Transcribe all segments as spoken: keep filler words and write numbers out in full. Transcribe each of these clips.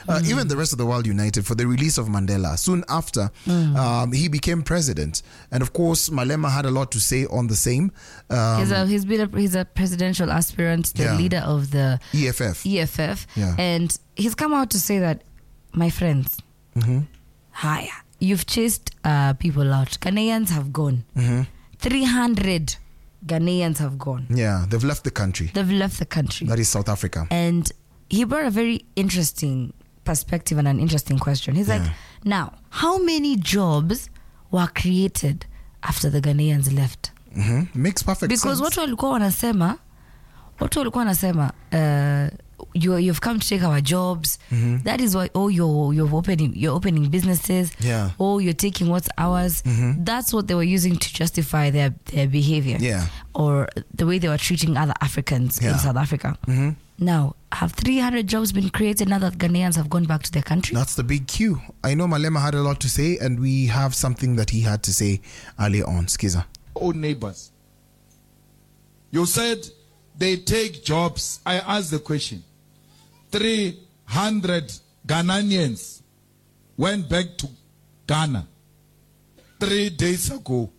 uh, mm. even the rest of the world united for the release of Mandela. Soon after, mm. um, he became president. And of course, Malema had a lot to say on the same. Um, he's, a, he's been a, he's a presidential aspirant, the yeah. leader of the E F F. E F F. Yeah. And he's come out to say that, my friends, mm-hmm. hi, you've chased uh, people out. Ghanaians have gone. Mm-hmm. three hundred Ghanaians have gone. Yeah, they've left the country. They've left the country. That is South Africa. And he brought a very interesting perspective and an interesting question. He's yeah. like, now, how many jobs were created after the Ghanaians left? Mm-hmm. Makes perfect because sense. Because watu walikuwa wanasema, watu walikuwa wanasema, uh, you you've come to take our jobs. Mm-hmm. That is why oh you're you're opening you're opening businesses. Yeah. Oh, you're taking what's ours. Mm-hmm. That's what they were using to justify their their behavior. Yeah. Or the way they were treating other Africans yeah. in South Africa. Mm-hmm. Now, have three hundred jobs been created now that Ghanaians have gone back to their country? That's the big cue. I know Malema had a lot to say, and we have something that he had to say earlier on. Skiza. Own neighbors. You said they take jobs. I asked the question. three hundred Ghanaians went back to Ghana three days ago.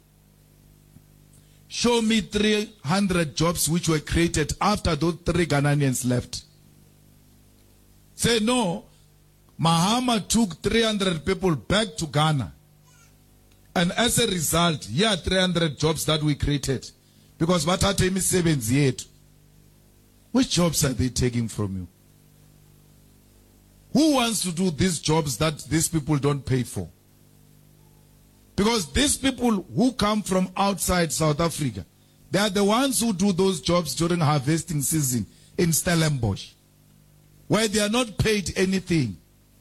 Show me three hundred jobs which were created after those three Ghanaians left. Say no, Mahama took three hundred people back to Ghana. And as a result, here are three hundred jobs that we created. Because what are me seven yet? Which jobs are they taking from you? Who wants to do these jobs that these people don't pay for? Because these people who come from outside South Africa, they are the ones who do those jobs during harvesting season in Stellenbosch, where they are not paid anything.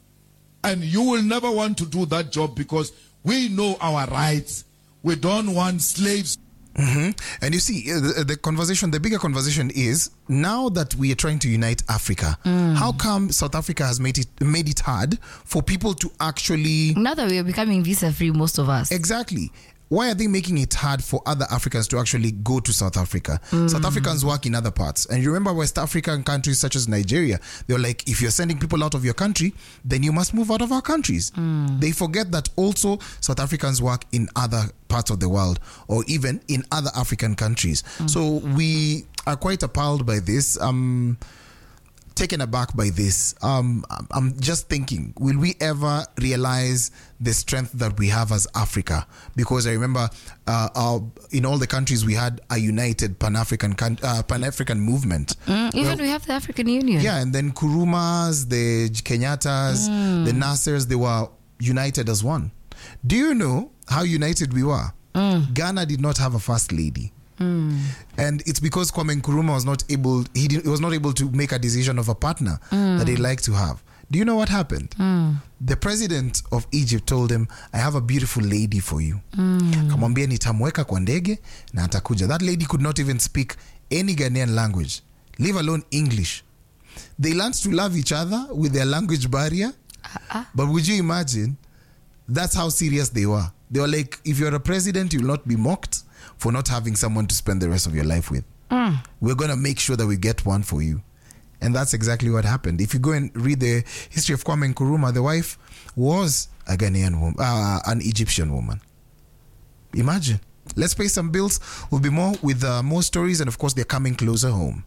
And you will never want to do that job because we know our rights. We don't want slaves. Mm-hmm. And you see, the, the conversation, the bigger conversation is, now that we are trying to unite Africa, mm. how come South Africa has made it made it hard for people to actually... Now that we are becoming visa-free, most of us. Exactly. Why are they making it hard for other Africans to actually go to South Africa? Mm. South Africans work in other parts. And you remember West African countries such as Nigeria, they were like, if you're sending people out of your country, then you must move out of our countries. Mm. They forget that also South Africans work in other parts of the world or even in other African countries. Mm. So we are quite appalled by this. Um, taken aback by this. Um, I'm just thinking, will we ever realize the strength that we have as Africa? Because I remember uh, our, in all the countries we had a united Pan-African uh, Pan-African movement. Mm, even well, we have the African Union. Yeah, and then Kurumas, the Kenyatas, mm. the Nassers, they were united as one. Do you know how united we were? Mm. Ghana did not have a first lady. Mm. And it's because Kwame Nkrumah was not able, he, did, he was not able to make a decision of a partner mm. that he'd like to have. Do you know what happened? Mm. The president of Egypt told him, I have a beautiful lady for you. Mm. Kamwambia nitamweka kwa ndege na atakuja. That lady could not even speak any Ghanaian language, leave alone English. They learned to love each other with their language barrier. Uh-uh. But would you imagine? That's how serious they were. They were like, if you're a president, you'll not be mocked for not having someone to spend the rest of your life with. Mm. We're going to make sure that we get one for you. And that's exactly what happened. If you go and read the history of Kwame Nkrumah, the wife was a Ghanaian woman, uh, an Egyptian woman. Imagine. Let's pay some bills. We'll be more with uh, more stories, and of course, they're coming closer home.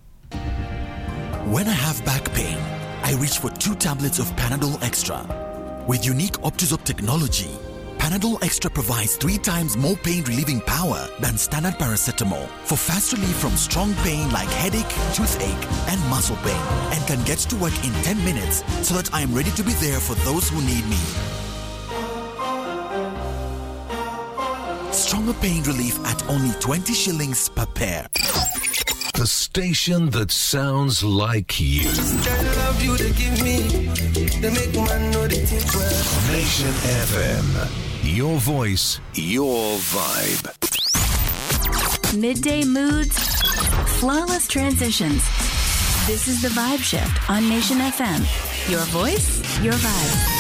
When I have back pain, I reach for two tablets of Panadol Extra. With unique Optizop technology, Panadol Extra provides three times more pain-relieving power than standard paracetamol for fast relief from strong pain like headache, toothache, and muscle pain, and can get to work in ten minutes so that I am ready to be there for those who need me. Stronger pain relief at only twenty shillings per pair. The station that sounds like you. Nation F M. Your voice, your vibe. Midday moods, flawless transitions. This is the Vibe Shift on Nation F M. Your voice, your vibe.